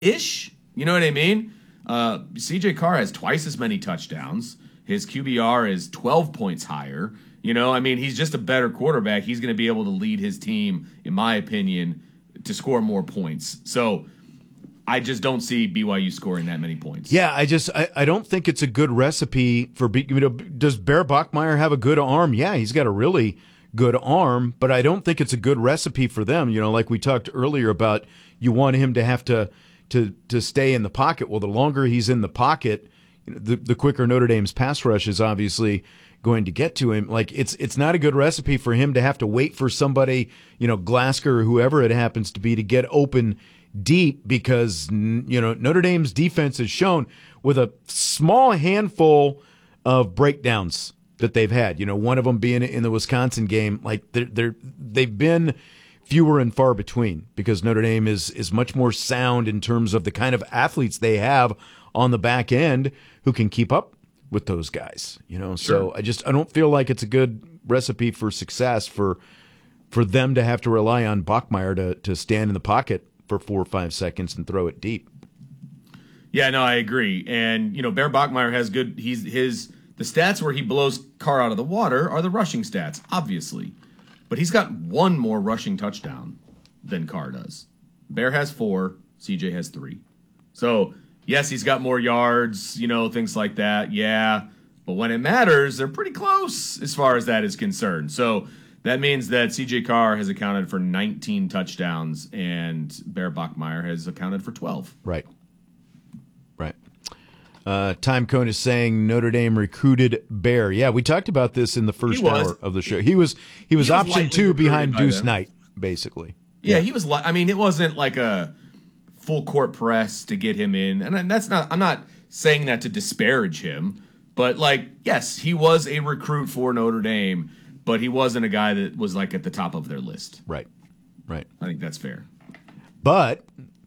ish. You know what I mean? CJ Carr has twice as many touchdowns. His QBR is 12 points higher. You know, I mean, he's just a better quarterback. He's going to be able to lead his team, in my opinion, to score more points. So I just don't see BYU scoring that many points. Yeah, I don't think it's a good recipe for does Bear Bachmeier have a good arm? Yeah, he's got a really good arm, but I don't think it's a good recipe for them. You know, like we talked earlier about, you want him to have to stay in the pocket. Well, the longer he's in the pocket, the quicker Notre Dame's pass rush is obviously going to get to him. Like, it's not a good recipe for him to have to wait for somebody, Glasgow or whoever it happens to be, to get open deep, because Notre Dame's defense has shown, with a small handful of breakdowns that they've had, one of them being in the Wisconsin game, like they've been fewer and far between, because Notre Dame is much more sound in terms of the kind of athletes they have on the back end who can keep up with those guys. Sure. So I don't feel like it's a good recipe for success for them to have to rely on Bachmeier to stand in the pocket for 4 or 5 seconds and throw it deep. Yeah, no, I agree. And Bear Bachmeier has good. The stats where he blows Carr out of the water are the rushing stats, obviously. But he's got one more rushing touchdown than Carr does. Bear has 4, CJ has 3. So, yes, he's got more yards, things like that. Yeah, but when it matters, they're pretty close as far as that is concerned. So that means that CJ Carr has accounted for 19 touchdowns and Bear Bachmeier has accounted for 12. Right. Time Cone is saying Notre Dame recruited Bear. Yeah, we talked about this in the first hour of the show. He was option 2 behind Deuce Knight, basically. Yeah, he was. It wasn't like a full court press to get him in, and that's not. I'm not saying that to disparage him, but yes, he was a recruit for Notre Dame, but he wasn't a guy that was at the top of their list. Right. I think that's fair. But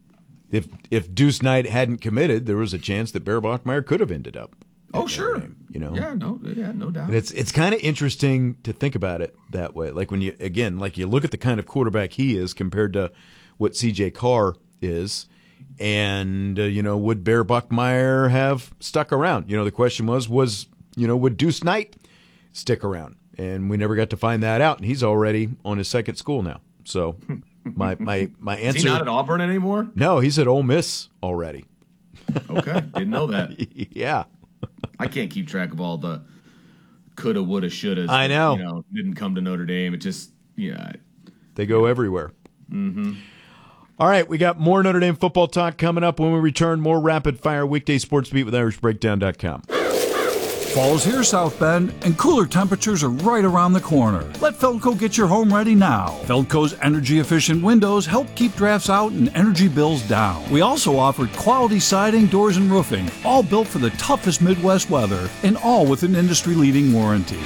if Deuce Knight hadn't committed, there was a chance that Bear Bachmeier could have ended up. Oh, sure. Yeah, no doubt. But it's kind of interesting to think about it that way. Like when you look at the kind of quarterback he is compared to what CJ Carr is, and would Bear Bachmeier have stuck around? The question was would Deuce Knight stick around? And we never got to find that out. And he's already on his second school now. So my answer. Is he not at Auburn anymore? No, he's at Ole Miss already. Okay, didn't know that. Yeah. I can't keep track of all the coulda, woulda, shouldas. I know. Didn't come to Notre Dame. It just, yeah. They go everywhere. Mm-hmm. All right, we got more Notre Dame football talk coming up when we return. More Rapid Fire Weekday Sports Beat with IrishBreakdown.com. Fall's here, South Bend, and cooler temperatures are right around the corner. Let Feldco get your home ready now. Feldco's energy-efficient windows help keep drafts out and energy bills down. We also offer quality siding, doors, and roofing, all built for the toughest Midwest weather, and all with an industry-leading warranty.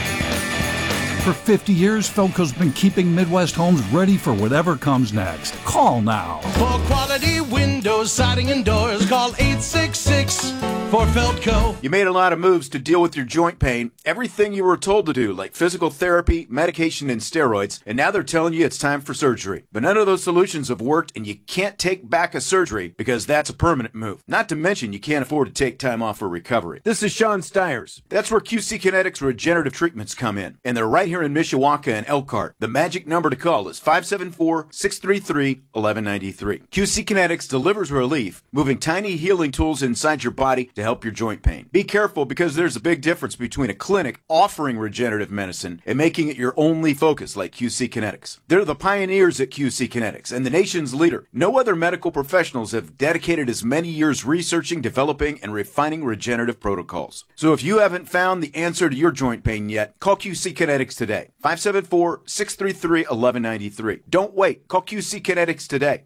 For 50 years, Feldco's been keeping Midwest homes ready for whatever comes next. Call now. For quality windows, siding, and doors, call 866 for Feldco. You made a lot of moves to deal with your joint pain, everything you were told to do, like physical therapy, medication, and steroids, and now they're telling you it's time for surgery. But none of those solutions have worked, and you can't take back a surgery because that's a permanent move. Not to mention you can't afford to take time off for recovery. This is Sean Stiers. That's where QC Kinetics Regenerative Treatments come in, and they're right here in Mishawaka and Elkhart. The magic number to call is 574-633-1193. QC Kinetics delivers relief, moving tiny healing tools inside your body to help your joint pain. Be careful, because there's a big difference between a clinic offering regenerative medicine and making it your only focus like QC Kinetics. They're the pioneers at QC Kinetics and the nation's leader. No other medical professionals have dedicated as many years researching, developing, and refining regenerative protocols. So if you haven't found the answer to your joint pain yet, call QC Kinetics today. 574-633-1193. Don't wait. Call QC Kinetics today.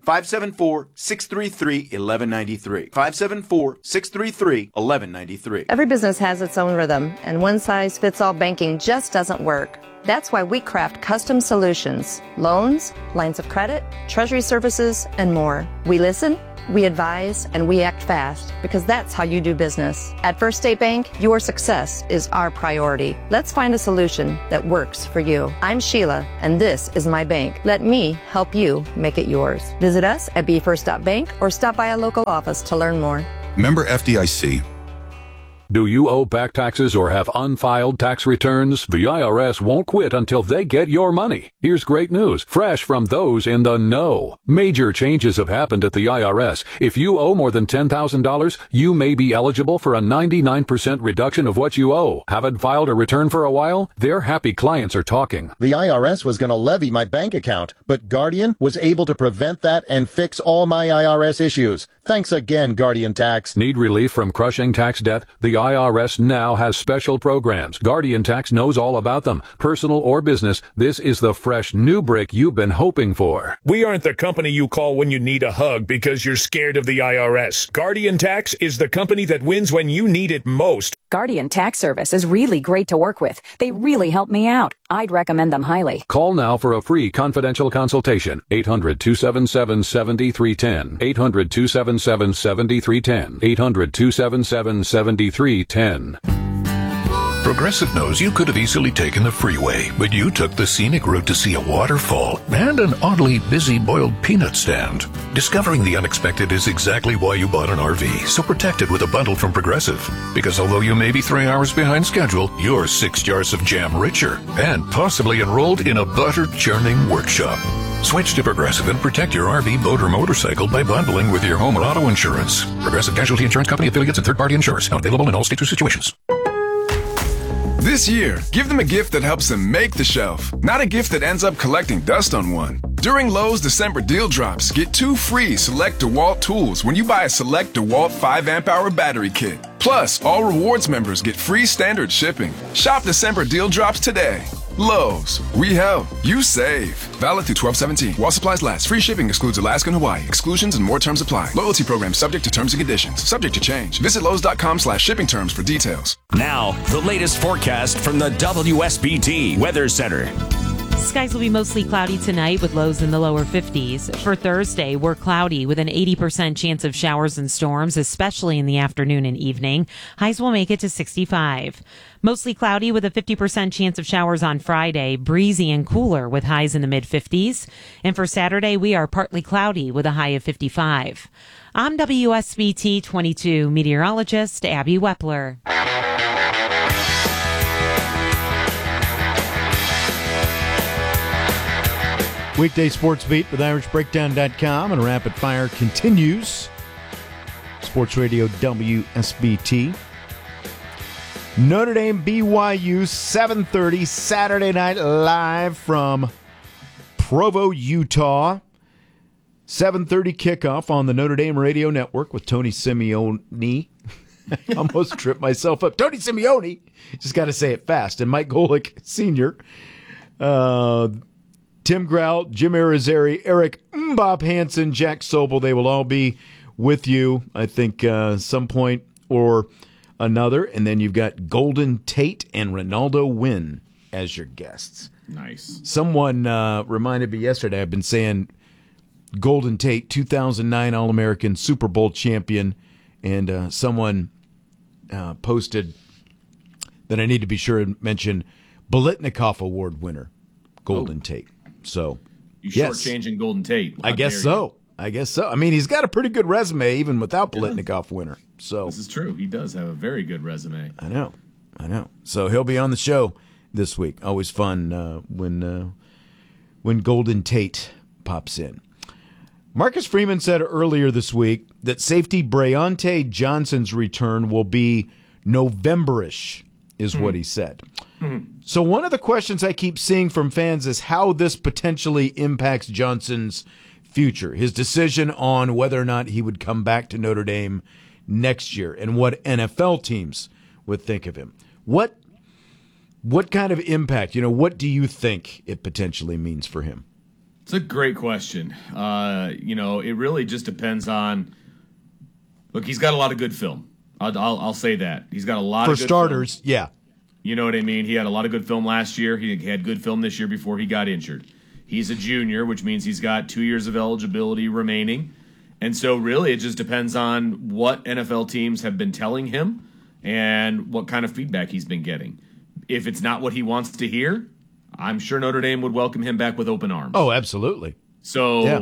574-633-1193. 574-633-1193. Every business has its own rhythm, and one-size-fits-all banking just doesn't work. That's why we craft custom solutions, loans, lines of credit, treasury services, and more. We listen, We advise and we act fast because that's how you do business. At First State Bank, your success is our priority. Let's find a solution that works for you. I'm Sheila, and this is my bank. Let me help you make it yours. Visit us at bfirst.bank or stop by a local office to learn more. Member FDIC. Do you owe back taxes or have unfiled tax returns? The IRS won't quit until they get your money. Here's great news, fresh from those in the know. Major changes have happened at the IRS. If you owe more than $10,000, you may be eligible for a 99% reduction of what you owe. Haven't filed a return for a while? Their happy clients are talking. The IRS was going to levy my bank account, but Guardian was able to prevent that and fix all my IRS issues. Thanks again, Guardian Tax. Need relief from crushing tax debt? The IRS now has special programs. Guardian Tax knows all about them. Personal or business, this is the fresh new break you've been hoping for. We aren't the company you call when you need a hug because you're scared of the IRS. Guardian Tax is the company that wins when you need it most. Guardian Tax Service is really great to work with. They really help me out. I'd recommend them highly. Call now for a free confidential consultation. 800-277-7310. 800-277-7310. 800-277-7310. Progressive knows you could have easily taken the freeway, but you took the scenic route to see a waterfall and an oddly busy boiled peanut stand. Discovering the unexpected is exactly why you bought an RV, so protect it with a bundle from Progressive. Because although you may be 3 hours behind schedule, you're 6 jars of jam richer and possibly enrolled in a butter churning workshop. Switch to Progressive and protect your RV, boat, or motorcycle by bundling with your home or auto insurance. Progressive Casualty Insurance Company, affiliates, and third-party insurers. Not available in all states or situations. This year, give them a gift that helps them make the shelf, not a gift that ends up collecting dust on one. During Lowe's December deal drops, get 2 free Select DeWalt tools when you buy a Select DeWalt 5 amp hour battery kit. Plus, all rewards members get free standard shipping. Shop December deal drops today. Lowe's, we help, you save. Valid through 12/17. While supplies last. Free shipping excludes Alaska and Hawaii. Exclusions and more terms apply. Loyalty program subject to terms and conditions. Subject to change. Visit Lowe's.com/shipping terms for details. Now, the latest forecast from the WSBT Weather Center. Skies will be mostly cloudy tonight with lows in the lower 50s. For Thursday, we're cloudy with an 80% chance of showers and storms, especially in the afternoon and evening. Highs will make it to 65. Mostly cloudy with a 50% chance of showers on Friday, breezy and cooler with highs in the mid-50s. And for Saturday, we are partly cloudy with a high of 55. I'm WSBT 22 meteorologist Abby Wepler. Weekday Sports Beat with IrishBreakdown.com and Rapid Fire continues. Sports Radio WSBT. Notre Dame BYU 7:30 Saturday night live from Provo, Utah. 7:30 kickoff on the Notre Dame Radio Network with Tony Simeone. I almost tripped myself up. Tony Simeone. Just got to say it fast. And Mike Golick Sr. Tim Grout, Jim Irizarry, Eric Bob Hansen, Jack Sobel, they will all be with you, I think, some point or another. And then you've got Golden Tate and Ronaldo Wynn as your guests. Nice. Someone reminded me yesterday, I've been saying Golden Tate, 2009 All-American Super Bowl champion, and someone posted that I need to be sure to mention Biletnikoff Award winner, Golden Tate. So, you shortchanging Golden Tate. I guess so. I mean, he's got a pretty good resume even without Biletnikoff winner. So this is true. He does have a very good resume. I know. So he'll be on the show this week. Always fun when Golden Tate pops in. Marcus Freeman said earlier this week that safety Brayonte Johnson's return will be November-ish, is what he said. So one of the questions I keep seeing from fans is how this potentially impacts Johnson's future, his decision on whether or not he would come back to Notre Dame next year and what NFL teams would think of him. What kind of impact, what do you think it potentially means for him? It's a great question. It really just depends on, look, he's got a lot of good film. I'll say that. He's got a lot of good starters, film. Yeah. You know what I mean? He had a lot of good film last year. He had good film this year before he got injured. He's a junior, which means he's got 2 years of eligibility remaining. And so really it just depends on what NFL teams have been telling him and what kind of feedback he's been getting. If it's not what he wants to hear, I'm sure Notre Dame would welcome him back with open arms. Oh, absolutely. So yeah.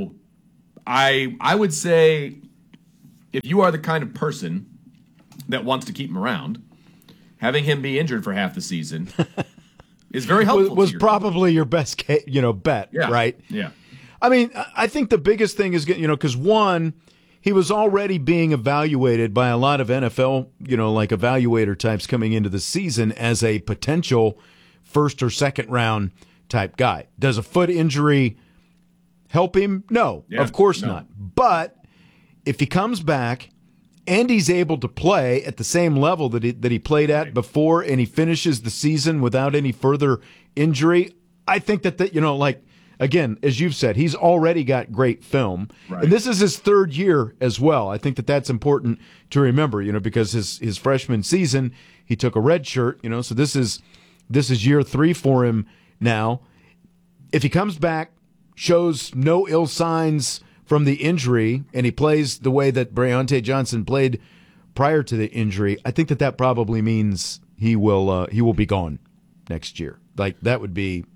I would say if you are the kind of person that wants to keep him around, having him be injured for half the season is very helpful. Was probably your best, bet, yeah. right? Yeah. I mean, I think the biggest thing is, because one, he was already being evaluated by a lot of NFL, like evaluator types coming into the season as a potential first or second round type guy. Does a foot injury help him? No, of course not. But if he comes back and he's able to play at the same level that he played at before, and he finishes the season without any further injury, I think that again, as you've said, he's already got great film. Right. And this is his third year as well. I think that that's important to remember, because his freshman season, he took a red shirt, so this is year 3 for him now. If he comes back, shows no ill signs from the injury, and he plays the way that Brionte Johnson played prior to the injury, I think that probably means he will be gone next year. Like that would be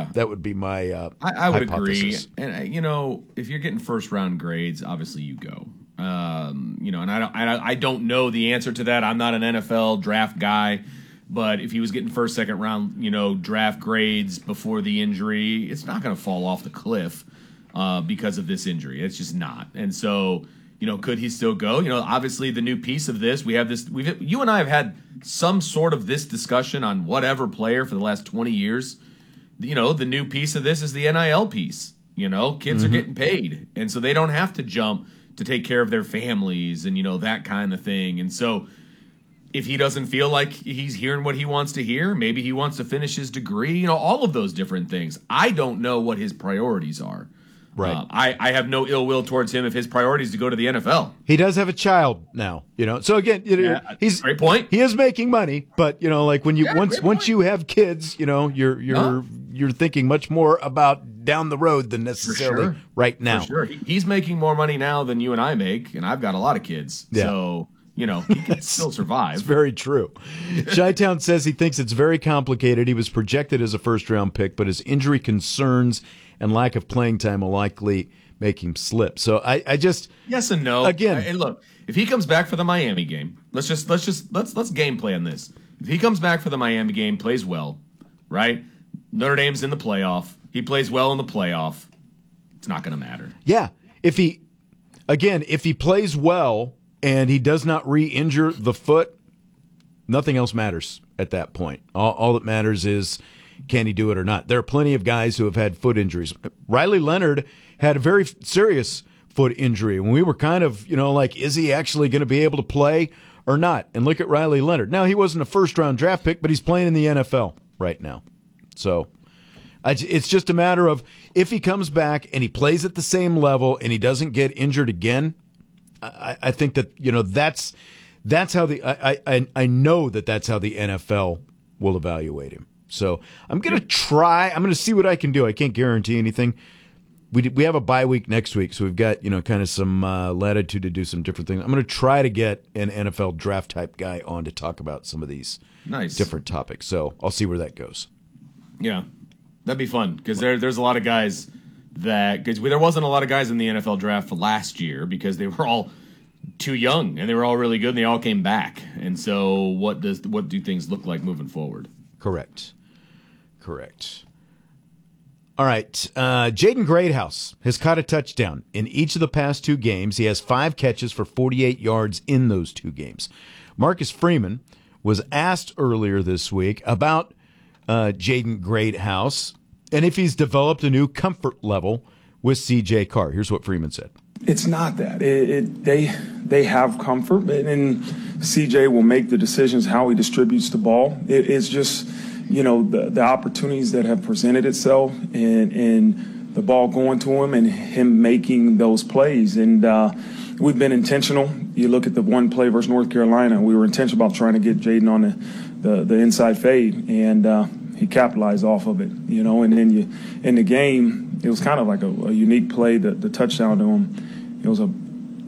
my I would hypothesis. agree. And if you're getting first round grades, obviously you go. And I don't know the answer to that. I'm not an NFL draft guy. But if he was getting first, second round, draft grades before the injury, it's not going to fall off the cliff because of this injury. It's just not. And so, could he still go? Obviously the new piece of this, you and I have had some sort of this discussion on whatever player for the last 20 years. The new piece of this is the NIL piece. Kids are getting paid. And so they don't have to jump to take care of their families and, that kind of thing. And so if he doesn't feel like he's hearing what he wants to hear, maybe he wants to finish his degree, all of those different things. I don't know what his priorities are. Right. I have no ill will towards him if his priority is to go to the NFL. He does have a child now, So again, he's great point. He is making money, but like when you once you have kids, you're thinking much more about down the road than necessarily right now. For sure. He's making more money now than you and I make, and I've got a lot of kids. Yeah. So he can still survive. It's very true. Chi-Town says he thinks it's very complicated. He was projected as a first-round pick, but his injury concerns and lack of playing time will likely make him slip. So I just yes and no. Again, and look, if he comes back for the Miami game, let's game plan this. If he comes back for the Miami game, plays well, right? Notre Dame's in the playoff. He plays well in the playoff. It's not going to matter. Yeah, if he plays well and he does not re-injure the foot, nothing else matters at that point. All that matters is, can he do it or not? There are plenty of guys who have had foot injuries. Riley Leonard had a very serious foot injury. When we were kind of, is he actually going to be able to play or not? And look at Riley Leonard. Now, he wasn't a first-round draft pick, but he's playing in the NFL right now. So it's just a matter of if he comes back and he plays at the same level and he doesn't get injured again, I think that that's how I know that's how the NFL will evaluate him. So I'm going to see what I can do. I can't guarantee anything. We have a bye week next week, so we've got kind of some latitude to do some different things. I'm going to try to get an NFL draft type guy on to talk about some of these different topics. So I'll see where that goes. Yeah, that'd be fun because there's a lot of guys because there wasn't a lot of guys in the NFL draft last year because they were all too young and they were all really good and they all came back. And so what do things look like moving forward? Correct. All right. Jaden Greathouse has caught a touchdown in each of the past 2 games. He has 5 catches for 48 yards in those 2 games. Marcus Freeman was asked earlier this week about Jaden Greathouse and if he's developed a new comfort level with C.J. Carr. Here's what Freeman said. It's not that. They have comfort, and C.J. will make the decisions how he distributes the ball. It's just, the opportunities that have presented itself and the ball going to him and him making those plays. And we've been intentional. You look at the one play versus North Carolina, we were intentional about trying to get Jaden on the inside fade, and he capitalized off of it, and then in the game, it was kind of like a unique play, the touchdown to him. It was a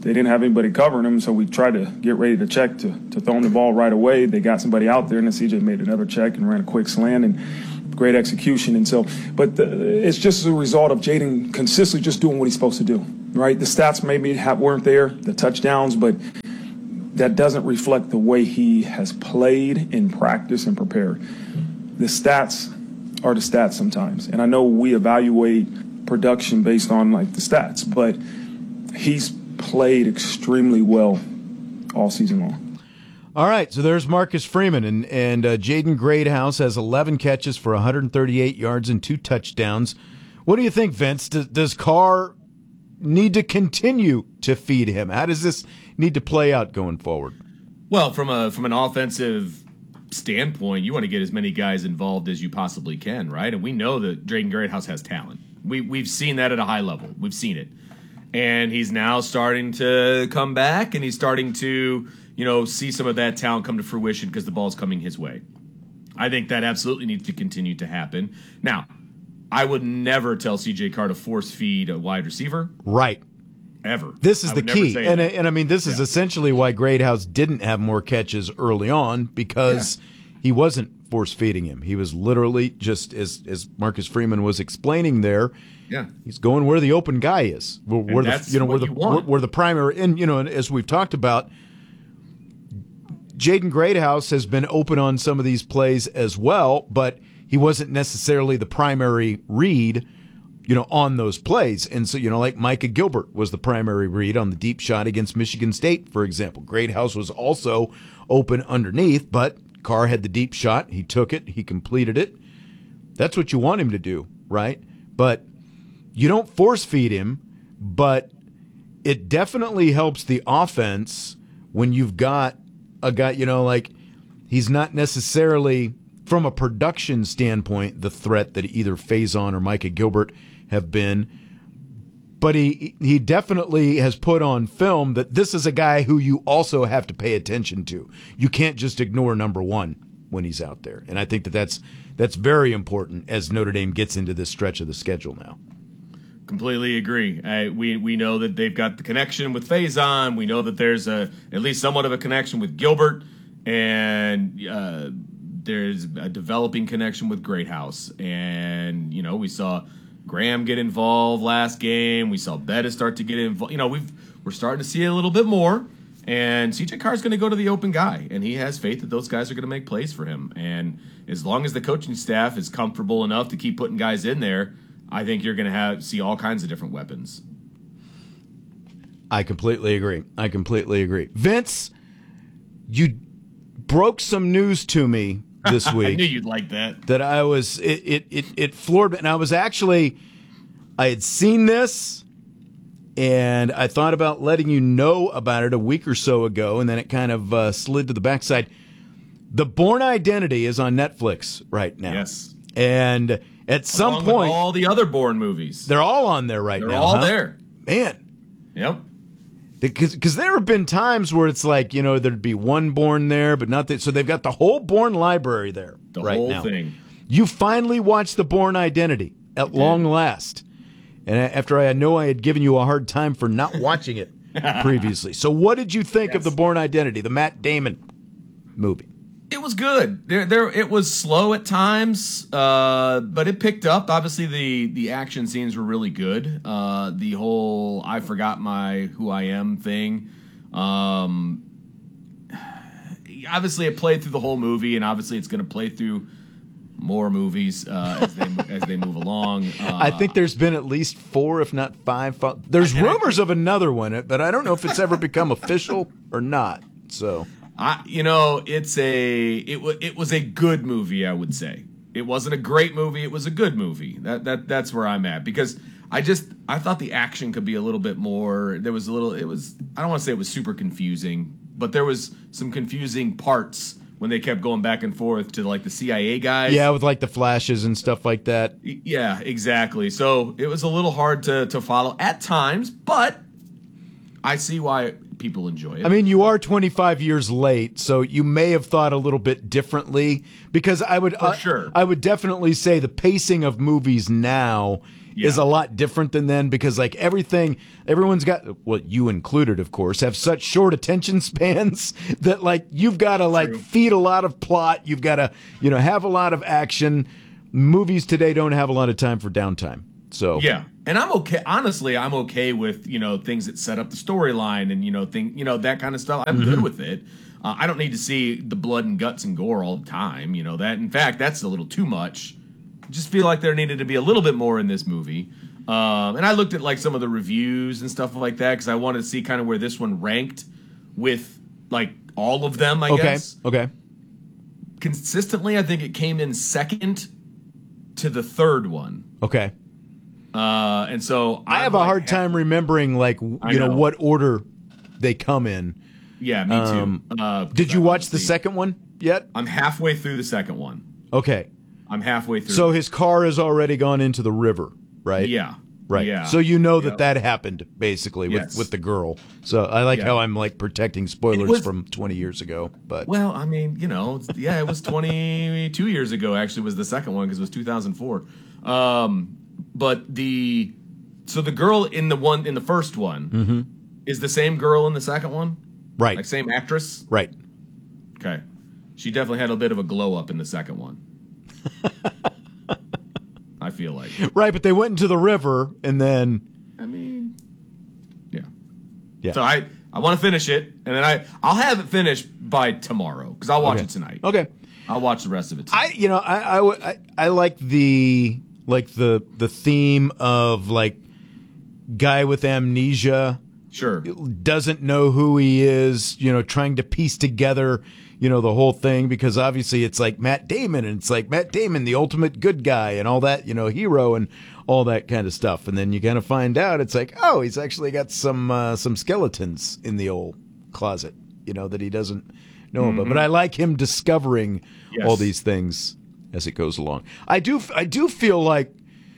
they didn't have anybody covering him, so we tried to get ready to check to throw him the ball right away. They got somebody out there, and then CJ made another check and ran a quick slant, and great execution. And so, but it's just a result of Jaden consistently just doing what he's supposed to do, right? The stats maybe weren't there, the touchdowns, but that doesn't reflect the way he has played in practice and prepared. The stats are the stats sometimes, and I know we evaluate production based on like the stats, but he's played extremely well all season long. All right, so there's Marcus Freeman, and Jaden Greathouse has 11 catches for 138 yards and 2 touchdowns. What do you think, Vince? Does Carr need to continue to feed him? How does this need to play out going forward? Well, from an offensive standpoint, you want to get as many guys involved as you possibly can, right? And we know that Jaden Greathouse has talent. We've seen that at a high level. We've seen it. And he's now starting to come back, and he's starting to, see some of that talent come to fruition because the ball's coming his way. I think that absolutely needs to continue to happen. Now, I would never tell CJ Carr to force feed a wide receiver. Right. Ever. This is the key. And I mean, this is essentially why Greathouse didn't have more catches early on, because he wasn't force feeding him. He was literally just, as Marcus Freeman was explaining there, he's going where the open guy is, where the primary, and as we've talked about, Jaden Greathouse has been open on some of these plays as well, but he wasn't necessarily the primary read, on those plays. And so, like Micah Gilbert was the primary read on the deep shot against Michigan State, for example. Greathouse was also open underneath, but Carr had the deep shot. He took it. He completed it. That's what you want him to do, right? But you don't force feed him, but it definitely helps the offense when you've got a guy, he's not necessarily, from a production standpoint, the threat that either Faison or Micah Gilbert have been. But he definitely has put on film that this is a guy who you also have to pay attention to. You can't just ignore number one when he's out there. And I think that's very important as Notre Dame gets into this stretch of the schedule now. Completely agree. We know that they've got the connection with Faison. We know that there's at least somewhat of a connection with Gilbert, and there's a developing connection with Greathouse. And we saw Graham get involved last game. We saw Bettis start to get involved. We're starting to see it a little bit more. And CJ Carr is going to go to the open guy, and he has faith that those guys are going to make plays for him. And as long as the coaching staff is comfortable enough to keep putting guys in there, I think you're going to see all kinds of different weapons. I completely agree. Vince, you broke some news to me this week. I knew you'd like that. That I was, it floored me. And I had seen this, and I thought about letting you know about it a week or so ago, and then it kind of slid to the backside. The Bourne Identity is on Netflix right now. Yes. And at some point, all the other Bourne movies, they're all on there right now. They're all there. Man. Yep. Because there have been times where it's like, there'd be one Bourne there, but not that. So they've got the whole Bourne library there right now. The whole thing. You finally watched The Bourne Identity at long last. And after I know I had given you a hard time for not watching it previously. So what did you think of The Bourne Identity, the Matt Damon movie? It was good. It was slow at times, but it picked up. Obviously, the action scenes were really good. The whole "I forgot who I am" thing. Obviously, it played through the whole movie, and obviously, it's going to play through more movies as they move along. I think there's been at least 4, if not 5. There's rumors of another one, but I don't know if it's ever become official or not. So. It was a good movie, I would say. It wasn't a great movie, it was a good movie. That's where I'm at, because I thought the action could be a little bit more. I don't want to say it was super confusing, but there was some confusing parts when they kept going back and forth to like the CIA guys. Yeah, with like the flashes and stuff like that. Yeah, exactly. So it was a little hard to follow at times, but I see why people enjoy it. I mean, you are 25 years late, so you may have thought a little bit differently, because I would definitely say the pacing of movies now is a lot different than then because like everyone's got, well, you included, of course, have such short attention spans that like you've got to like feed a lot of plot. You've got to, have a lot of action. Movies today don't have a lot of time for downtime. So yeah, and I'm okay. Honestly, I'm okay with things that set up the storyline and that kind of stuff. I'm good with it. I don't need to see the blood and guts and gore all the time. That. In fact, that's a little too much. I just feel like there needed to be a little bit more in this movie. And I looked at like some of the reviews and stuff like that because I wanted to see kind of where this one ranked with like all of them. I guess. Okay. Consistently, I think it came in second to the third one. Okay. And so I have a hard time remembering like what order they come in. Yeah, me too. Did you watch the second one yet? I'm halfway through the second one. Okay. I'm halfway through. So his car has already gone into the river, right? Yeah. Right. Yeah. So that happened basically with the girl. So I like how I'm like protecting spoilers from 20 years ago. But well, I mean, it was 22 years ago actually was the second one because it was 2004. But the girl in the first one is the same girl in the second one? Right. Like same actress? Right. Okay. She definitely had a bit of a glow up in the second one. I feel like. Right, but they went into the river and then yeah. So I want to finish it and then I'll have it finished by tomorrow because I'll watch it tonight. Okay. I'll watch the rest of it tonight. I like the theme of like guy with amnesia. Sure. Doesn't know who he is, trying to piece together, the whole thing because obviously it's like Matt Damon and it's like Matt Damon, the ultimate good guy and all that, hero and all that kind of stuff. And then you kind of find out it's like, oh, he's actually got some skeletons in the old closet, that he doesn't know about. But I like him discovering all these things as it goes along. I do feel like,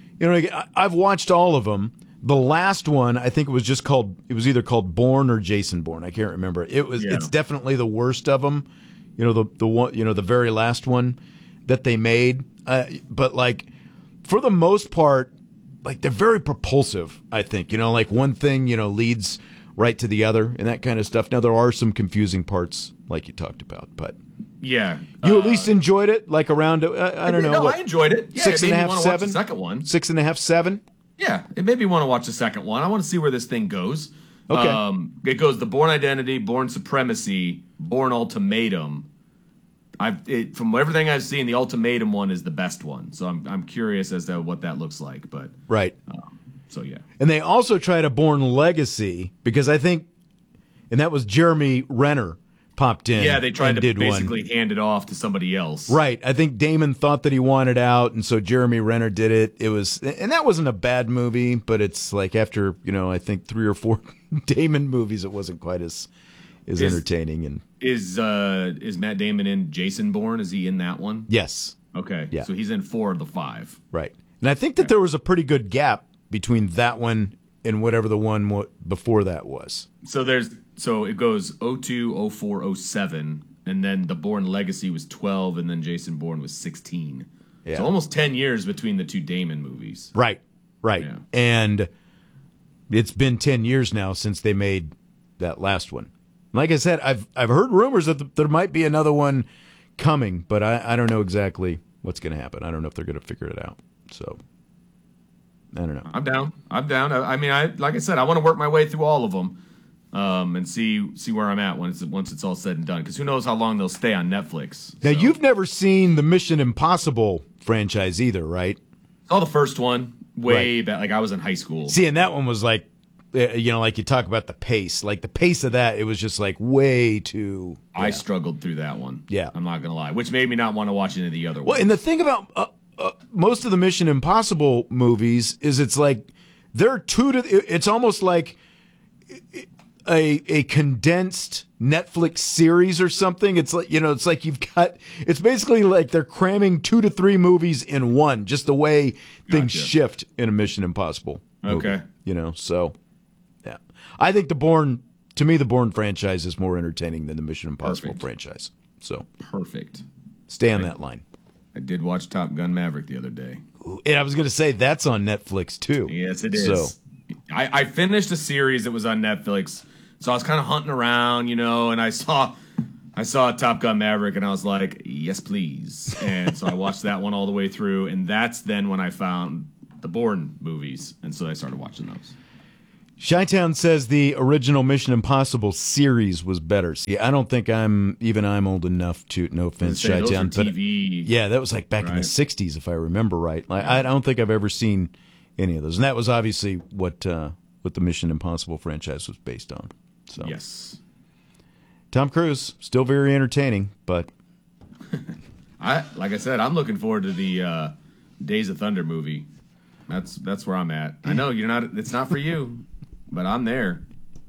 I've watched all of them. The last one, I think it was either called Bourne or Jason Bourne. I can't remember. It's definitely the worst of them. The one, the very last one that they made. But like for the most part, like they're very propulsive, I think. Like one thing, leads right to the other and that kind of stuff. Now there are some confusing parts like you talked about, but yeah. You at least enjoyed it, like around I don't know. No, I enjoyed it. Yeah, 6.5, 7. The second one. 6.5, 7. Yeah, it made me want to watch the second one. I want to see where this thing goes. Okay. It goes The Bourne Identity, Bourne Supremacy, Bourne Ultimatum. From everything I've seen, the Ultimatum one is the best one. So I'm curious as to what that looks like. But right. So yeah. And they also tried a Bourne Legacy because I think, and that was Jeremy Renner popped in. Yeah, they tried to basically hand it off to somebody else. Right. I think Damon thought that he wanted out, and so Jeremy Renner did it. And that wasn't a bad movie, but it's like after, I think 3 or 4 Damon movies, it wasn't quite as entertaining. And is Matt Damon in Jason Bourne? Is he in that one? Yes. Okay. Yeah. So he's in 4 of the 5. Right. And I think that there was a pretty good gap between that one and whatever the one before that was. So it goes 02, 04, 07, and then the Bourne Legacy was 12, and then Jason Bourne was 16. Yeah. So almost 10 years between the 2 Damon movies. Right. Yeah. And it's been 10 years now since they made that last one. Like I said, I've heard rumors that there might be another one coming, but I don't know exactly what's going to happen. I don't know if they're going to figure it out. So I don't know. I'm down. I mean, like I said, I want to work my way through all of them. And see where I'm at once it's all said and done. Because who knows how long they'll stay on Netflix. Now, you've never seen the Mission Impossible franchise either, right? Saw the first one way back. Like I was in high school. See, and that one was like, like you talk about the pace. Like the pace of that, it was just like way too. Yeah. I struggled through that one. Yeah. I'm not going to lie. Which made me not want to watch any of the other ones. Well, and the thing about most of the Mission Impossible movies is it's like they're it's almost like a condensed Netflix series or something. It's like, it's like it's basically like they're cramming 2 to 3 movies in one, just the way things shift in a Mission Impossible movie, okay. So yeah. I think the Bourne franchise is more entertaining than the Mission Impossible franchise. So perfect. Stay on that line. I did watch Top Gun Maverick the other day. And I was going to say that's on Netflix too. Yes, it is. So. I finished a series that was on Netflix, so I was kind of hunting around, and I saw Top Gun Maverick, and I was like, yes, please. And so I watched that one all the way through, and that's then when I found the Bourne movies, and so I started watching those. Chi-Town says the original Mission Impossible series was better. See, I don't think I'm old enough to, no offense, Chi-Town, but yeah, that was like back in the 60s, if I remember right. Like, I don't think I've ever seen any of those. And that was obviously what the Mission Impossible franchise was based on. So yes. Tom Cruise, still very entertaining, but like I said, I'm looking forward to the Days of Thunder movie. That's where I'm at. I know it's not for you, but I'm there.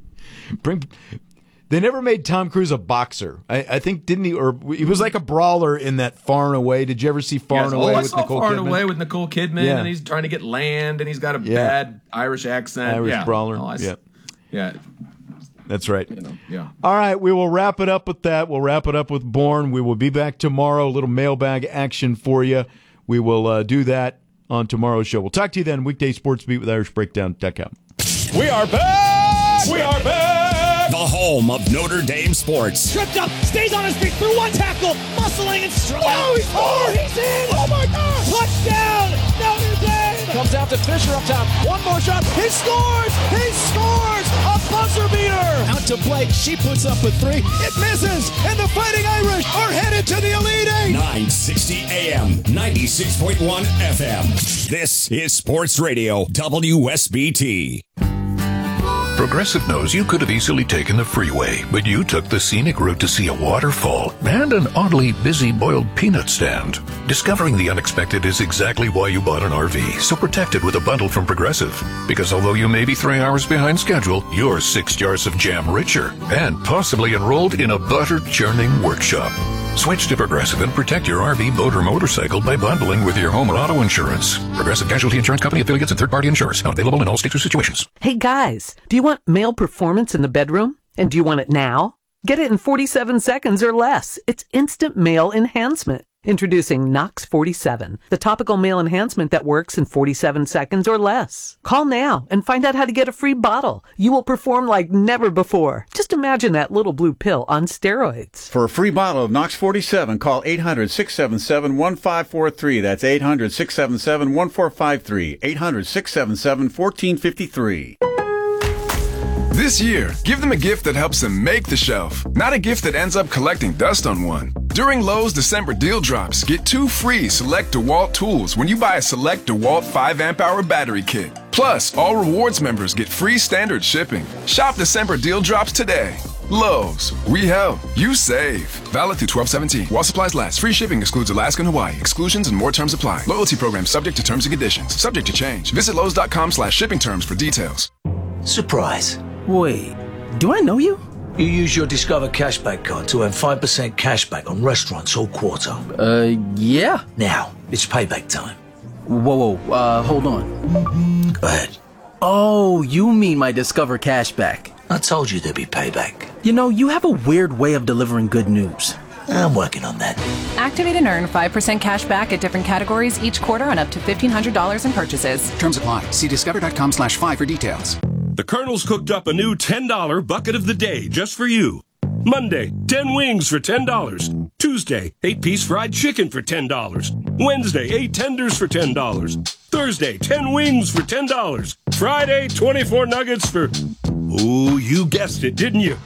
They never made Tom Cruise a boxer. I think, didn't he? Or he was like a brawler in that Far and Away. Did you ever see Far and Away with Nicole Kidman? Far and Away with Nicole Kidman, and he's trying to get land, and he's got a bad Irish accent. Irish brawler. Yeah. That's right. Yeah. All right, we will wrap it up with that. We'll wrap it up with Bourne. We will be back tomorrow. A little mailbag action for you. We will do that on tomorrow's show. We'll talk to you then. Weekday Sports Beat with IrishBreakdown.com. We are back! We are back! The home of Notre Dame sports. Tripped up, stays on his feet, through one tackle, muscling and strong. Oh, he scored! He's in! Oh, my God! Touchdown, Notre Dame! Comes out to Fisher up top. One more shot. He scores! He scores! A buzzer beater! Out to Blake. She puts up a three. It misses! And the Fighting Irish are headed to the Elite Eight! 960 AM, 96.1 FM. This is Sports Radio, WSBT. Progressive knows you could have easily taken the freeway, but you took the scenic route to see a waterfall and an oddly busy boiled peanut stand. Discovering the unexpected is exactly why you bought an RV, so protect it with a bundle from Progressive. Because although you may be 3 hours behind schedule, you're 6 jars of jam richer and possibly enrolled in a butter churning workshop. Switch to Progressive and protect your RV, boat, or motorcycle by bundling with your home or auto insurance. Progressive Casualty Insurance Company, affiliates, and third-party insurers. Not available in all states or situations. Hey guys, do you want male performance in the bedroom? And do you want it now? Get it in 47 seconds or less. It's instant male enhancement. Introducing Nox 47, the topical male enhancement that works in 47 seconds or less. Call now and find out how to get a free bottle. You will perform like never before. Just imagine that little blue pill on steroids. For a free bottle of Nox 47, call 800-677-1543. That's 800-677-1453. 800-677-1453. This year, give them a gift that helps them make the shelf, not a gift that ends up collecting dust on one. During Lowe's December deal drops, get 2 free Select DeWalt tools when you buy a Select DeWalt 5 amp hour battery kit. Plus, all rewards members get free standard shipping. Shop December deal drops today. Lowe's, we help, you save. Valid through 12/17. While supplies last. Free shipping excludes Alaska and Hawaii. Exclusions and more terms apply. Loyalty program subject to terms and conditions. Subject to change. Visit Lowe's.com/shipping terms for details. Surprise. Wait, do I know you? You use your Discover Cashback card to earn 5% cashback on restaurants all quarter. Yeah. Now, it's payback time. Whoa, hold on. Go ahead. Oh, you mean my Discover Cashback. I told you there'd be payback. You know, you have a weird way of delivering good news. I'm working on that. Activate and earn 5% cash back at different categories each quarter on up to $1,500 in purchases. Terms apply. See discover.com/5 for details. The Colonel's cooked up a new $10 bucket of the day just for you. Monday, 10 wings for $10. Tuesday, 8-piece fried chicken for $10. Wednesday, 8 tenders for $10. Thursday, 10 wings for $10. Friday, 24 nuggets for... Ooh, you guessed it, didn't you?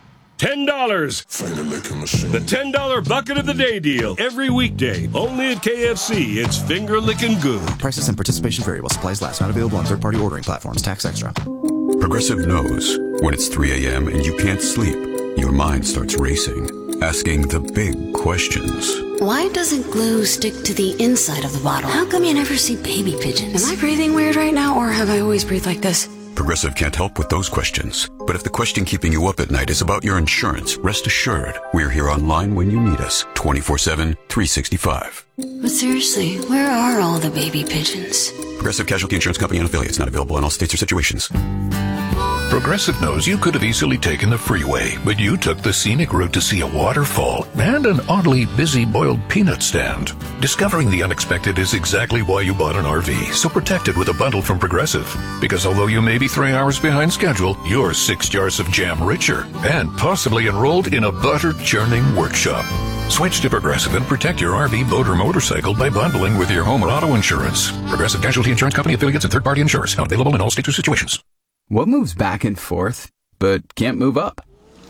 $10. The $10 bucket of the day deal. Every weekday, only at KFC. It's finger-licking good. Prices and participation vary while supplies last. Not available on third-party ordering platforms. Tax extra. Progressive knows when it's 3 a.m. and you can't sleep, your mind starts racing, asking the big questions. Why doesn't glue stick to the inside of the bottle? How come you never see baby pigeons? Am I breathing weird right now, or have I always breathed like this? Progressive can't help with those questions. But if the question keeping you up at night is about your insurance, rest assured, we're here online when you need us, 24/7, 365. But seriously, where are all the baby pigeons? Progressive Casualty Insurance Company and affiliates, not available in all states or situations. Progressive knows you could have easily taken the freeway, but you took the scenic route to see a waterfall and an oddly busy boiled peanut stand. Discovering the unexpected is exactly why you bought an RV, so protect it with a bundle from Progressive. Because although you may be 3 hours behind schedule, you're 6 jars of jam richer and possibly enrolled in a butter churning workshop. Switch to Progressive and protect your RV, boat, or motorcycle by bundling with your home or auto insurance. Progressive Casualty Insurance Company, affiliates, and third-party insurers. Not available in all states or situations. What moves back and forth, but can't move up?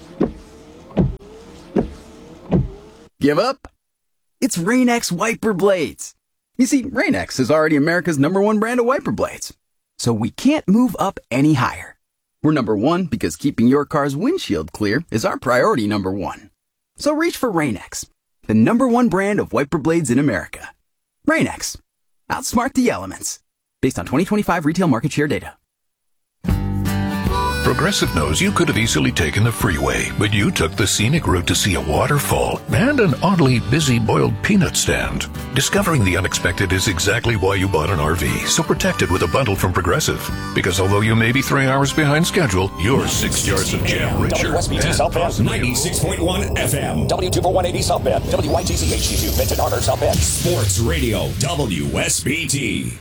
Give up? It's Rain-X wiper blades. You see, Rain-X is already America's #1 brand of wiper blades. So we can't move up any higher. We're #1 because keeping your car's windshield clear is our priority #1. So reach for Rain-X, the #1 brand of wiper blades in America. Rain-X. Outsmart the elements. Based on 2025 retail market share data. Progressive knows you could have easily taken the freeway, but you took the scenic route to see a waterfall and an oddly busy boiled peanut stand. Discovering the unexpected is exactly why you bought an RV, so protect it with a bundle from Progressive. Because although you may be 3 hours behind schedule, you're 6 jars of jam richer. WSBT South Bend, 96.1 FM. W24180 South Bend. WYTC HD2, Benton Harbor, South Bend. Sports Radio, WSBT.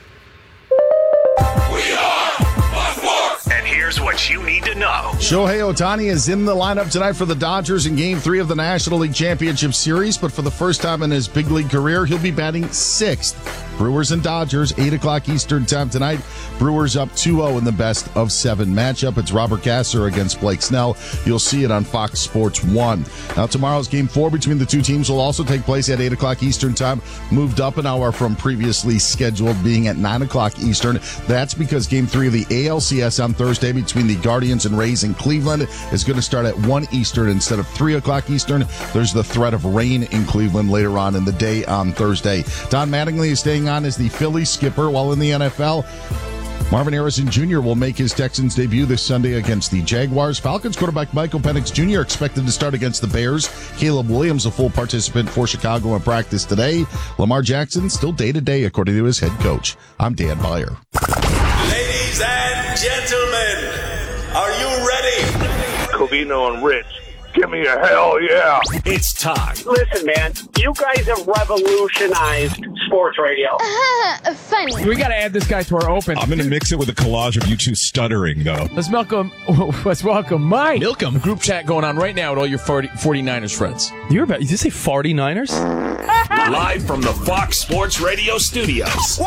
We are Buckworth! And here's what you need to know. Shohei Ohtani is in the lineup tonight for the Dodgers in Game 3 of the National League Championship Series, but for the first time in his big league career, he'll be batting 6th. Brewers and Dodgers, 8 o'clock Eastern time tonight. Brewers up 2-0 in the best-of-7 matchup. It's Robert Gasser against Blake Snell. You'll see it on Fox Sports 1. Now, tomorrow's Game 4 between the two teams will also take place at 8 o'clock Eastern time, moved up an hour from previously scheduled being at 9 o'clock Eastern. That's because Game 3 of the ALCS on Thursday between the Guardians and Rays in Cleveland is going to start at 1 Eastern instead of 3 o'clock Eastern. There's the threat of rain in Cleveland later on in the day on Thursday. Don Mattingly is staying on as the Phillies skipper, while in the NFL, Marvin Harrison Jr. will make his Texans debut this Sunday against the Jaguars. Falcons quarterback Michael Penix Jr. expected to start against the Bears. Caleb Williams, a full participant for Chicago in practice today. Lamar Jackson still day-to-day, according to his head coach. I'm Dan Beyer. Ladies and gentlemen, are you ready? Covino and Rich. Give me a hell yeah. It's time. Listen, man, you guys have revolutionized sports radio. Funny. We got to add this guy to our open. I'm going to mix it with a collage of you two stuttering, though. Let's welcome Mike. Milcom. Group chat going on right now with all your 49ers friends. Did you say 49ers? Live from the Fox Sports Radio studios.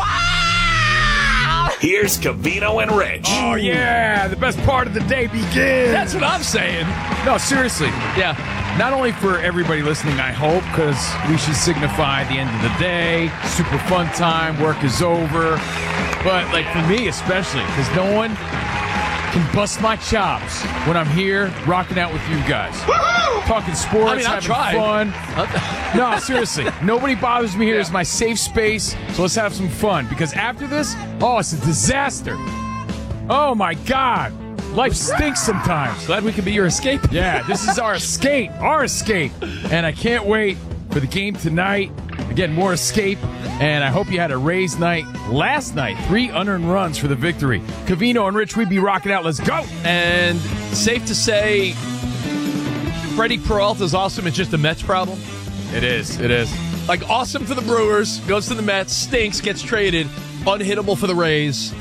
Here's Covino and Rich. Oh, yeah. The best part of the day begins. That's what I'm saying. No, seriously. Yeah. Not only for everybody listening, I hope, because we should signify the end of the day. Super fun time. Work is over. But, like, for me especially, because no one can bust my chops when I'm here rocking out with you guys. Woo-hoo! Talking sports, having fun. No, seriously. Nobody bothers me here. Yeah. It's my safe space. So let's have some fun. Because after this, it's a disaster. Oh, my God. Life stinks sometimes. Glad we can be your escape. Yeah, this is our escape. Our escape. And I can't wait for the game tonight. Again, more escape. And I hope you had a Rays night last night. 3 unearned runs for the victory. Covino and Rich, we be rocking out. Let's go. And safe to say, Freddie Peralta is awesome. It's just a Mets problem. It is. Like, awesome for the Brewers. Goes to the Mets. Stinks. Gets traded. Unhittable for the Rays.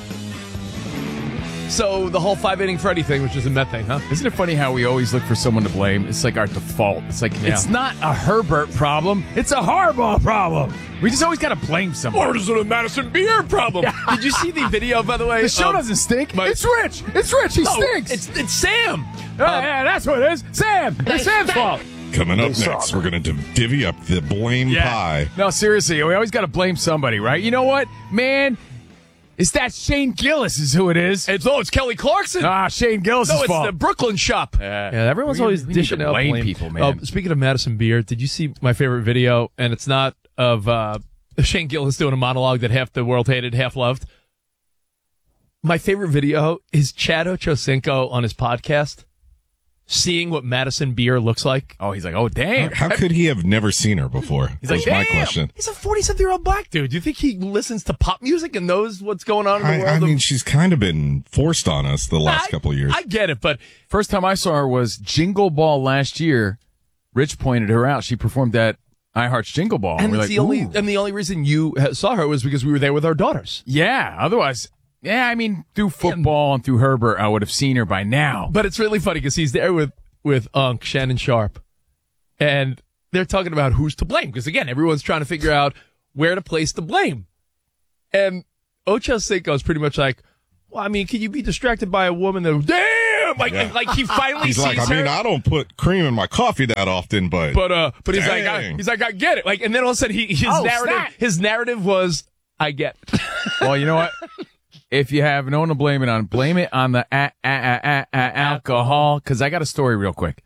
So the whole 5-inning Freddie thing, which is a Met thing, huh? Isn't it funny how we always look for someone to blame? It's like our default. It's like, It's not a Herbert problem. It's a Harbaugh problem. We just always got to blame someone. Or is it a Madison Beer problem? Did you see the video, by the way? The show doesn't stink. It's Rich. It's Rich. He stinks. It's Sam. Yeah, that's what it is. Sam. It's Sam's fault. Coming up next, we're going to divvy up the blame pie. No, seriously. We always got to blame somebody, right? You know what, man? It's that Shane Gillis is who it is. It's Kelly Clarkson. Shane Gillis' fault. No, it's the Brooklyn shop. Yeah, everyone's always dishing out blame people, man. Speaking of Madison Beer, did you see my favorite video? And it's not of Shane Gillis doing a monologue that half the world hated, half loved. My favorite video is Chad Ochocinco on his podcast seeing what Madison Beer looks like. Oh, he's like, oh, damn. How could he have never seen her before? He's like, That's my damn. question. He's a 47-year-old black dude. Do you think he listens to pop music and knows what's going on in the world? I mean, she's kind of been forced on us the last couple of years. I get it, but first time I saw her was Jingle Ball last year. Rich pointed her out. She performed at iHeart's Jingle Ball. and we're it's like, the only reason you saw her was because we were there with our daughters. yeah, otherwise, yeah, I mean, through football and through Herbert, I would have seen her by now. But it's really funny because he's there with Unc, Shannon Sharp, and they're talking about who's to blame. Because, again, everyone's trying to figure out where to place the blame. And Ocho Cinco is pretty much like, well, I mean, can you be distracted by a woman that, damn! Like he finally He's sees like, her. I mean, I don't put cream in my coffee that often, but he's dang. like, I get it. Like, and then all of a sudden, his narrative was, I get it. Well, you know what? If you have no one to blame it on the alcohol. Because I got a story real quick.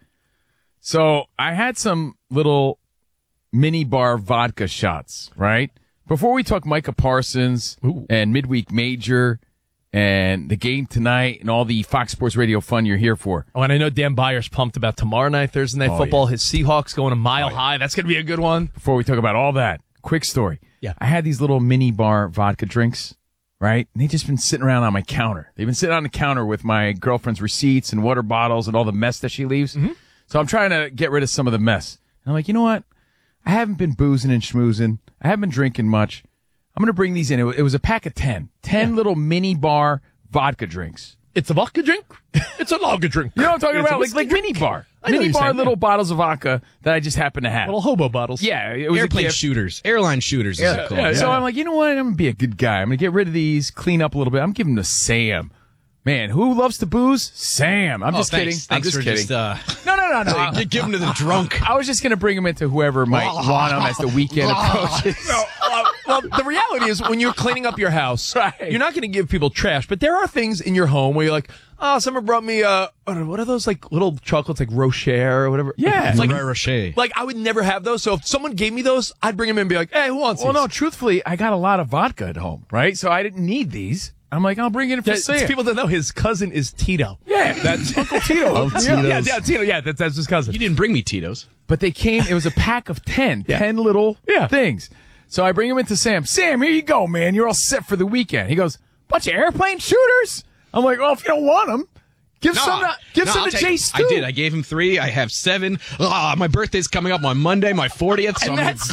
So I had some little mini bar vodka shots, right? Before we talk Micah Parsons and Midweek Major and the game tonight and all the Fox Sports Radio fun you're here for. Oh, and I know Dan Byer's pumped about tomorrow night, Thursday Night Football. Yeah. His Seahawks going a mile high. That's going to be a good one. Before we talk about all that, quick story. Yeah. I had these little mini bar vodka drinks, right? And they've just been sitting around on my counter. They've been sitting on the counter with my girlfriend's receipts and water bottles and all the mess that she leaves. Mm-hmm. So I'm trying to get rid of some of the mess. And I'm like, you know what? I haven't been boozing and schmoozing. I haven't been drinking much. I'm going to bring these in. It was a pack of 10 little mini bar vodka drinks. It's a vodka drink? It's a lager drink. You know what I'm talking about? Like mini bar. Mini bar little bottles of vodka that I just happen to have. Little hobo bottles. Yeah. It was airplane a gift. shooters. Airline shooters is it called. Yeah. So I'm like, you know what? I'm going to be a good guy. I'm going to get rid of these, clean up a little bit. I'm giving them to Sam. Man, who loves to booze? Sam. I'm just kidding. I'm just kidding. No. You give them to the drunk. I was just going to bring them into whoever might want them as the weekend approaches. Well, the reality is when you're cleaning up your house, you're not going to give people trash, but there are things in your home where you're like, oh, someone brought me, what are those like little chocolates like Rocher or whatever? Yeah. It's like, Rocher. Like I would never have those. So if someone gave me those, I'd bring them in and be like, hey, who wants Well, these? no, truthfully, I got a lot of vodka at home, right? So I didn't need these. I'm like, I'll bring it in for Sam. People don't know his cousin is Tito. Yeah, that's Uncle Tito. Yeah, Tito. Yeah, that's his cousin. You didn't bring me Tito's. But they came, it was a pack of 10 little things. So I bring them into Sam. Sam, here you go, man. You're all set for the weekend. He goes, bunch of airplane shooters? I'm like, well, if you don't want them, give some to Chase, too. I did. I gave him 3. I have 7. My birthday's coming up on Monday, my 40th. So that's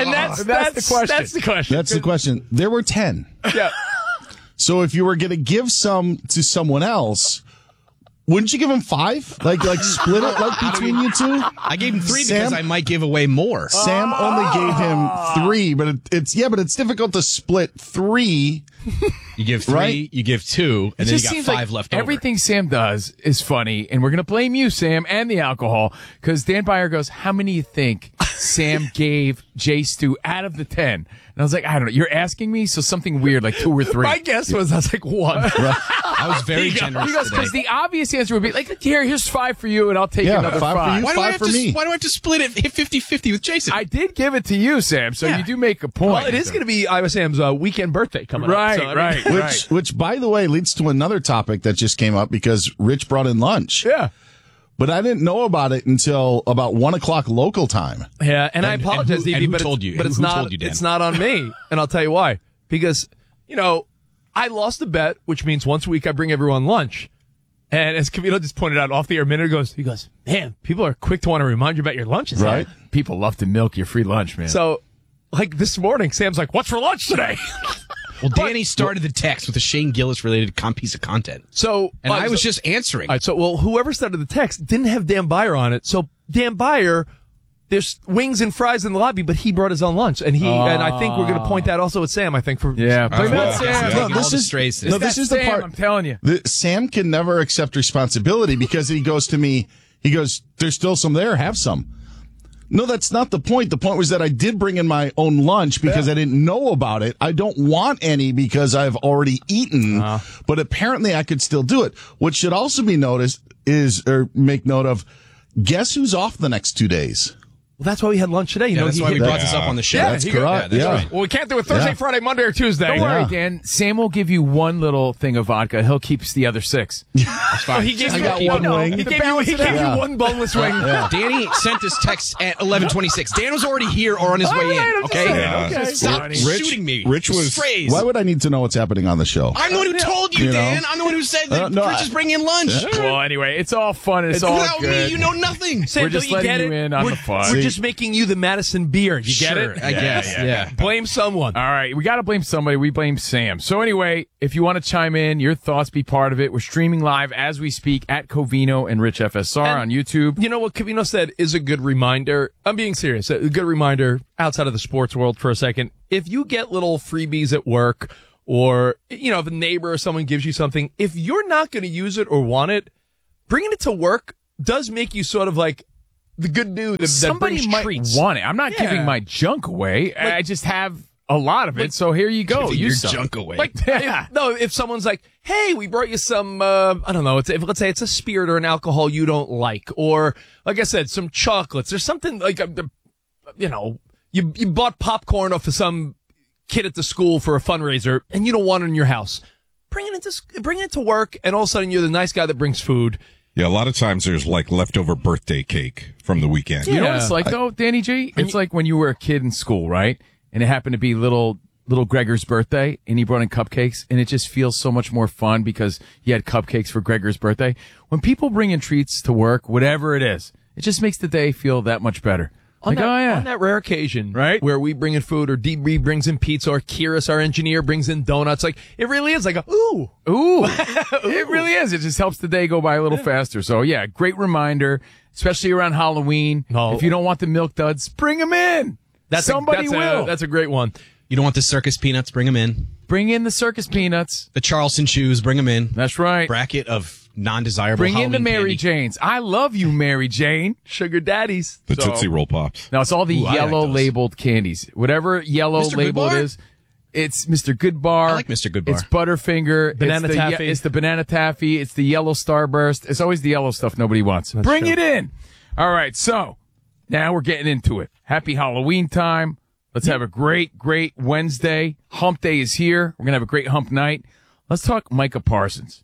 the question. That's the question. That's the question. There were 10. Yeah. So if you were going to give some to someone else, wouldn't you give him 5? Like split it between you two? I gave him 3 because I might give away more. Sam only gave him 3, but it's difficult to split 3. You give 3, right? You give 2, and then you got 5 left over. Everything Sam does is funny, and we're going to blame you, Sam, and the alcohol, because Dan Byer goes, how many do you think Sam gave Jace to out of the 10? And I was like, I don't know. You're asking me? So something weird, like 2 or 3. My guess was, I was like, 1. I was very generous He goes, today. because the obvious answer would be, like, here's 5 for you, and I'll take another 5. For you, Why do I 5 for me. Why do I have to split it 50-50 with Jason? I did give it to you, Sam, so you do make a point. Well, it is going to be Iowa Sam's weekend birthday coming up. So, Which, by the way, leads to another topic that just came up because Rich brought in lunch. Yeah. But I didn't know about it until about 1:00 local time. Yeah, and I apologize, DB, but told you? But it's Who not. told you, Dan? It's not on me, and I'll tell you why. Because I lost a bet, which means once a week I bring everyone lunch. And as Cavino just pointed out off the air a minute ago, he goes, "Man, people are quick to want to remind you about your lunches, right? Huh? People love to milk your free lunch, man." So, like this morning, Sam's like, "What's for lunch today?" Well, Danny started the text with a Shane Gillis related piece of content. So, and I was just answering. All right, so whoever started the text didn't have Dan Byer on it. So Dan Byer, there's wings and fries in the lobby, but he brought his own lunch, and and I think we're going to point that also at Sam. I think for blame that Sam. No, this is the part. I'm telling you, Sam can never accept responsibility because he goes to me. He goes, "There's still some there. Have some." No, that's not the point. The point was that I did bring in my own lunch because I didn't know about it. I don't want any because I've already eaten, but apparently I could still do it. What should also be noticed is, or make note of, guess who's off the next 2 days? Well, that's why we had lunch today. That's why we brought this up on the show. Yeah, That's correct. that's Yeah. right. Well, we can't do it Thursday, Friday, Monday, or Tuesday. Don't worry, Dan. Sam will give you one little thing of vodka. He'll keep the other 6. That's fine. He gave I you got one wing. He gave you one boneless wing. Danny sent this text at 11:26. Dan was already here or on his way in. Okay, stop shooting me. Rich was. Strays. Why would I need to know what's happening on the show? I'm the one who told you, You know? Dan. I'm the one who said that Rich is bringing in lunch. Well, anyway, it's all fun. It's all Without good. me, you know nothing. Sam, We're just don't you letting get you it? in on we're, the fun. We're just making you the Madison beer. You get Sure, it? I guess. Yeah. Blame someone. All right, we got to blame somebody. We blame Sam. So anyway, if you want to chime in, your thoughts, be part of it. We're streaming live as we speak at Covino and Rich FSR on YouTube. You know what Covino said is a good reminder. I'm being serious. A good reminder outside of the sports world for a second. If you get little freebies at work or, if a neighbor or someone gives you something, if you're not going to use it or want it, bringing it to work does make you sort of like the good news that Somebody brings might treats. want it. I'm not giving my junk away. I just have a lot of it. So here you go. Giving your Use some. junk away. If someone's like, hey, we brought you some, I don't know, let's say it's a spirit or an alcohol you don't like, or like I said, some chocolates or something like, you bought popcorn off of some kid at the school for a fundraiser and you don't want it in your house. Bring it to work, and all of a sudden you're the nice guy that brings food. Yeah, a lot of times there's like leftover birthday cake from the weekend. You know what it's like, though, Danny G? It's like when you were a kid in school, right? And it happened to be little Gregor's birthday, and he brought in cupcakes, and it just feels so much more fun because he had cupcakes for Gregor's birthday. When people bring in treats to work, whatever it is, it just makes the day feel that much better. On that rare occasion, right, where we bring in food, or DB brings in pizza, or Kiris, our engineer, brings in donuts, like it really is like a ooh. It really is. It just helps the day go by a little faster. So yeah, great reminder, especially around Halloween. If you don't want the milk duds, bring them in. Somebody will. That's a great one. You don't want the circus peanuts? Bring them in. Bring in the circus peanuts. The Charleston shoes? Bring them in. That's right. Bracket of non-desirable Bring Halloween in the Mary candy. Janes. I love you, Mary Jane. Sugar daddies. The Tootsie Roll Pops. No, it's all the yellow labeled candies. Whatever yellow Mr. label Goodbar? it is. It's Mr. Goodbar. I like Mr. Goodbar. It's Butterfinger. Banana Taffy. It's the Banana Taffy. It's the yellow Starburst. It's always the yellow stuff nobody wants. Bring it in. All right, so now we're getting into it. Happy Halloween time. Let's have a great Wednesday. Hump Day is here. We're going to have a great hump night. Let's talk Micah Parsons.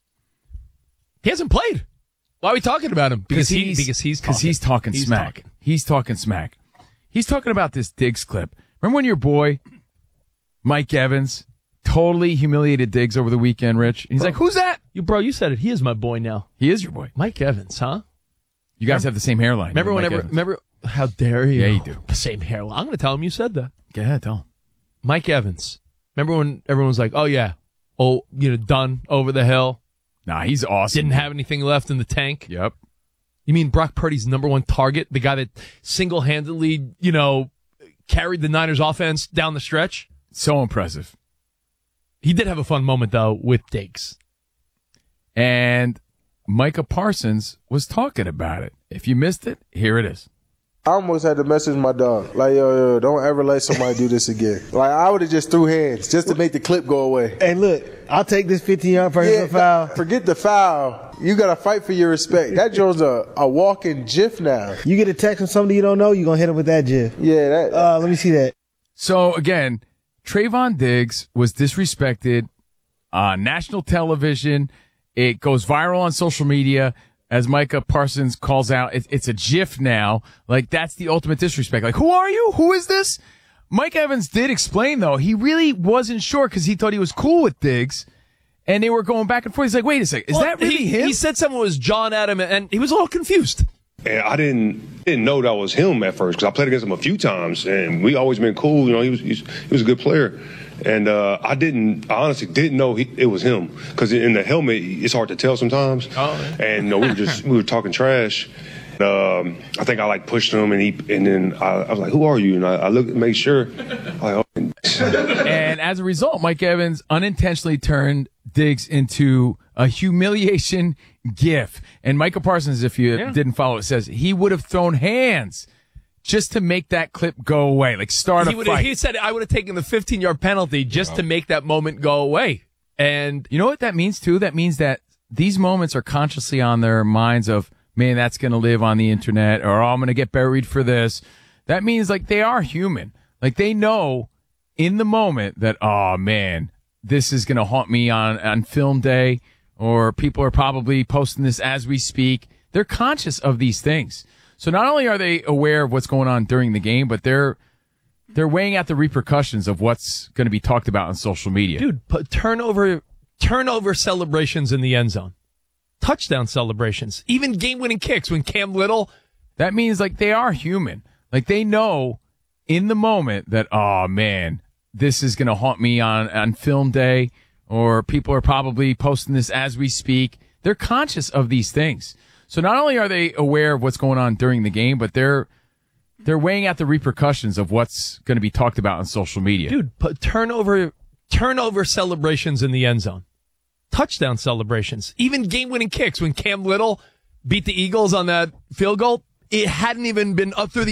He hasn't played. Why are we talking about him? Because he's talking smack. He's talking smack. He's talking about this Diggs clip. Remember when your boy, Mike Evans, totally humiliated Diggs over the weekend, Rich? And he's like, who's that? You said it. He is my boy now. He is your boy. Mike Evans, huh? You guys have the same hairline. Remember, how dare you? Yeah, you do. The same hairline. I'm going to tell him you said that. Go ahead, tell him. Mike Evans. Remember when everyone was like, oh, yeah. Oh, done over the hill. Nah, he's awesome. Didn't have anything left in the tank. Yep. You mean Brock Purdy's number one target? The guy that single-handedly, carried the Niners offense down the stretch? So impressive. He did have a fun moment, though, with Diggs. And Micah Parsons was talking about it. If you missed it, here it is. I almost had to message my dog. Like, yo, don't ever let somebody do this again. Like, I would have just threw hands just to make the clip go away. Hey, look, I'll take this 15-yard personal foul. Forget the foul. You got to fight for your respect. That Joe's a walking GIF now. You get a text from somebody you don't know, you're going to hit him with that GIF. Yeah, let me see that. So, again, Trayvon Diggs was disrespected on national television. It goes viral on social media. As Micah Parsons calls out, it's a GIF now. Like, that's the ultimate disrespect. Like, who are you? Who is this? Mike Evans did explain, though. He really wasn't sure because he thought he was cool with Diggs. And they were going back and forth. He's like, wait a second. Is that really him? He said someone was John Adam, and he was a little confused. And I didn't know that was him at first because I played against him a few times, and we always been cool. He was a good player. And I honestly didn't know it was him because in the helmet it's hard to tell sometimes. Oh, yeah. And we were talking trash. I think I pushed him and then I was like, "Who are you?" And I looked to make sure. And as a result, Mike Evans unintentionally turned Diggs into a humiliation gif. And Micah Parsons, if you didn't follow it, says he would have thrown hands just to make that clip go away, start a fight. He said, I would have taken the 15-yard penalty just to make that moment go away. And you know what that means, too? That means that these moments are consciously on their minds of, man, that's going to live on the internet, or I'm going to get buried for this. that means like they are human. Like they know in the moment that, oh man, this is going to haunt me on film day, or people are probably posting this as we speak. They're conscious of these things. So not only are they aware of what's going on during the game, but they're weighing out the repercussions of what's going to be talked about on social media. Dude, turnover celebrations in the end zone. Touchdown celebrations. Even game-winning kicks when Cam Little. That means like they are human. Like they know in the moment that, oh man, this is going to haunt me on film day, or people are probably posting this as we speak. They're conscious of these things. So not only are they aware of what's going on during the game, but they're weighing out the repercussions of what's going to be talked about on social media. Dude, turnover celebrations in the end zone. Touchdown celebrations. Even game-winning kicks when Cam Little beat the Eagles on that field goal. It hadn't even been up through the